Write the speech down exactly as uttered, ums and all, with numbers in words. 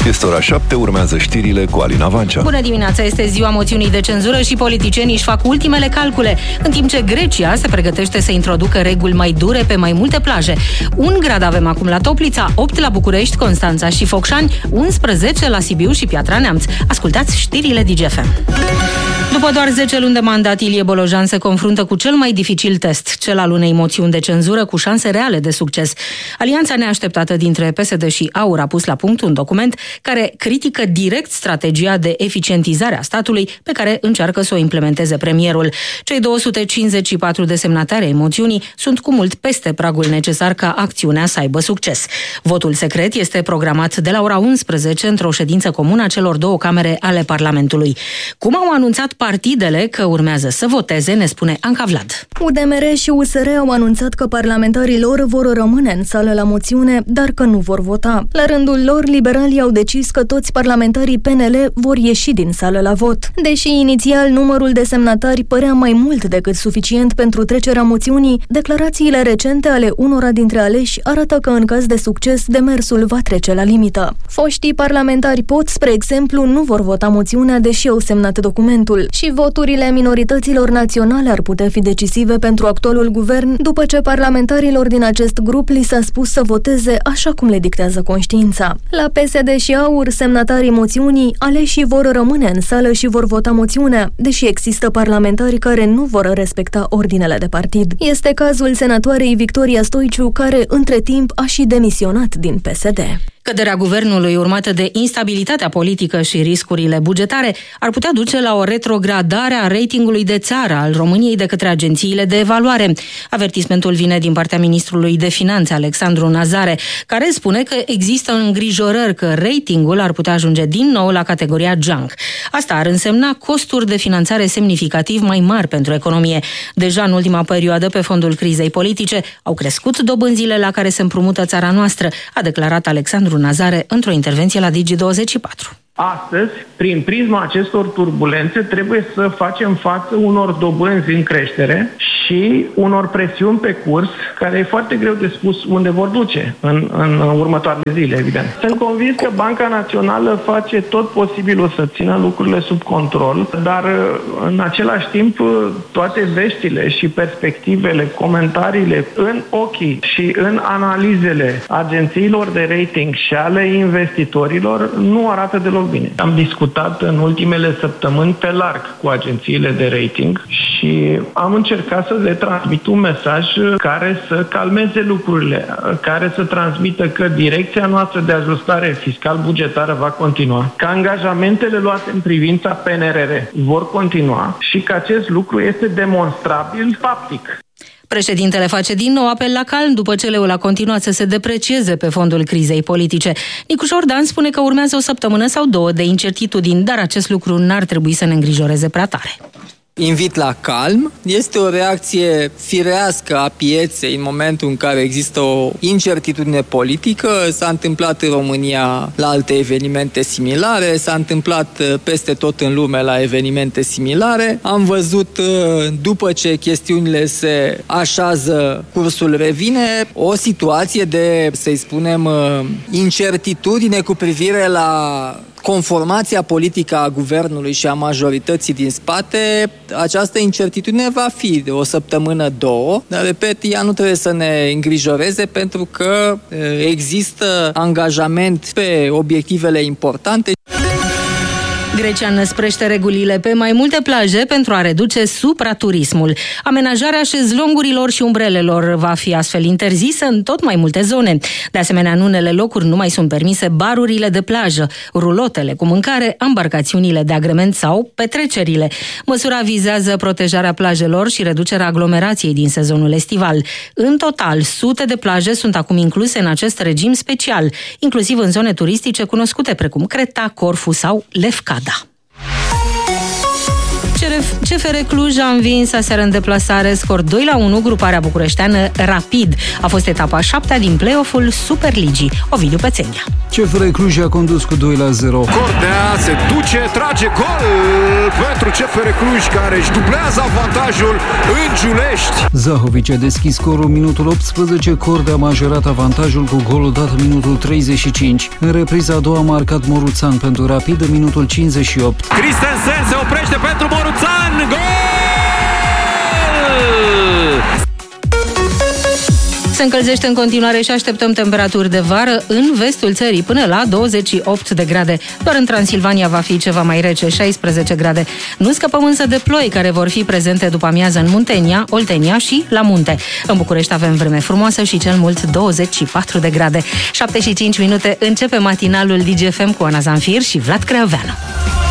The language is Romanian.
Este ora șapte, urmează știrile cu Alina Vancea. Bună dimineața, este ziua moțiunii de cenzură și politicienii își fac ultimele calcule, în timp ce Grecia se pregătește să introducă reguli mai dure pe mai multe plaje. Un grad avem acum la Toplița, opt la București, Constanța și Focșani, unsprezece la Sibiu și Piatra Neamț. Ascultați știrile Digi F M. După doar zece luni de mandat, Ilie Bolojan se confruntă cu cel mai dificil test, cel al unei moțiuni de cenzură cu șanse reale de succes. Alianța neașteptată dintre P S D și AUR a pus la punct un document care critică direct strategia de eficientizare a statului pe care încearcă să o implementeze premierul. Cei două sute cincizeci și patru de semnatari ai moțiunii sunt cu mult peste pragul necesar ca acțiunea să aibă succes. Votul secret este programat de la ora unsprezece într-o ședință comună a celor două camere ale Parlamentului. Cum au anunțat partidele că urmează să voteze, ne spune Anca Vlad. U D M R și U S R au anunțat că parlamentarii lor vor rămâne în sală la moțiune, dar că nu vor vota. La rândul lor, liberalii au decis că toți parlamentarii P N L vor ieși din sală la vot. Deși inițial numărul de semnatari părea mai mult decât suficient pentru trecerea moțiunii, declarațiile recente ale unora dintre aleși arată că în caz de succes demersul va trece la limită. Foștii parlamentari pot, spre exemplu, nu vor vota moțiunea deși au semnat documentul și voturile minorităților naționale ar putea fi decisive pentru actualul guvern după ce parlamentarilor din acest grup li s-a spus să voteze așa cum le dictează conștiința. La P S D și AUR, semnatarii moțiunii, aleșii vor rămâne în sală și vor vota moțiunea, deși există parlamentari care nu vor respecta ordinele de partid. Este cazul senatoarei Victoria Stoiciu, care între timp a și demisionat din P S D. Căderea guvernului, urmată de instabilitatea politică și riscurile bugetare, ar putea duce la o retrogradare a ratingului de țară al României de către agențiile de evaluare. Avertismentul vine din partea ministrului de Finanțe, Alexandru Nazare, care spune că există îngrijorări că ratingul ar putea ajunge din nou la categoria junk. Asta ar însemna costuri de finanțare semnificativ mai mari pentru economie. Deja în ultima perioadă, pe fondul crizei politice, au crescut dobânzile la care se împrumută țara noastră, a declarat Alexandru Nazare într-o intervenție la Digi douăzeci și patru. Astăzi, prin prisma acestor turbulențe, trebuie să facem față unor dobânzi în creștere și unor presiuni pe curs, care e foarte greu de spus unde vor duce în, în următoarele zile, evident. Sunt convins că Banca Națională face tot posibilul să țină lucrurile sub control, dar în același timp toate veștile și perspectivele, comentariile în ochii și în analizele agențiilor de rating și ale investitorilor nu arată deloc bine. Am discutat în ultimele săptămâni pe larg cu agențiile de rating și am încercat să le transmit un mesaj care să calmeze lucrurile, care să transmită că direcția noastră de ajustare fiscal-bugetară va continua, că angajamentele luate în privința P N R R vor continua și că acest lucru este demonstrabil faptic. Președintele face din nou apel la calm după ce leul a continuat să se deprecieze pe fondul crizei politice. Nicu Șordan spune că urmează o săptămână sau două de incertitudini, dar acest lucru n-ar trebui să ne îngrijoreze prea tare. Invit la calm. Este o reacție firească a pieței în momentul în care există o incertitudine politică. S-a întâmplat în România la alte evenimente similare, s-a întâmplat peste tot în lume la evenimente similare. Am văzut, după ce chestiunile se așează, cursul revine, o situație de, să-i spunem, incertitudine cu privire la conformația politică a guvernului și a majorității din spate. Această incertitudine va fi de o săptămână, două, dar, repet, ea nu trebuie să ne îngrijoreze pentru că există angajament pe obiectivele importante. Grecia năsprește regulile pe mai multe plaje pentru a reduce supraturismul. Amenajarea șezlongurilor și umbrelelor va fi astfel interzisă în tot mai multe zone. De asemenea, în unele locuri nu mai sunt permise barurile de plajă, rulotele cu mâncare, ambarcațiunile de agrement sau petrecerile. Măsura vizează protejarea plajelor și reducerea aglomerației din sezonul estival. În total, sute de plaje sunt acum incluse în acest regim special, inclusiv în zone turistice cunoscute precum Creta, Corfu sau Lefkada. C R C F R Cluj a învins aseară în deplasare, scor doi la unu, gruparea bucureșteană Rapid. A fost etapa a șaptea din play-off-ul Superligii. Ovidiu Pețenia. C F R Cluj a condus cu doi la zero. Cordea se duce, trage gol pentru C F R Cluj, care își dublează avantajul în Giulești. Zahovic a deschis scorul minutul optsprezece, Cordea a majorat avantajul cu golul dat în minutul treizeci și cinci. În repriza a doua a marcat Moruțan pentru Rapid în minutul cincizeci și opt. Christensen se oprește pentru Moruțan, gol! Se încălzește în continuare și așteptăm temperaturi de vară în vestul țării până la douăzeci și opt de grade. Doar în Transilvania va fi ceva mai rece, șaisprezece grade. Nu scăpăm însă de ploi care vor fi prezente după amiază în Muntenia, Oltenia și la munte. În București avem vreme frumoasă și cel mult douăzeci și patru de grade. șapte și cinci minute, începe matinalul Digi F M cu Ana Zanfir și Vlad Creoveanu.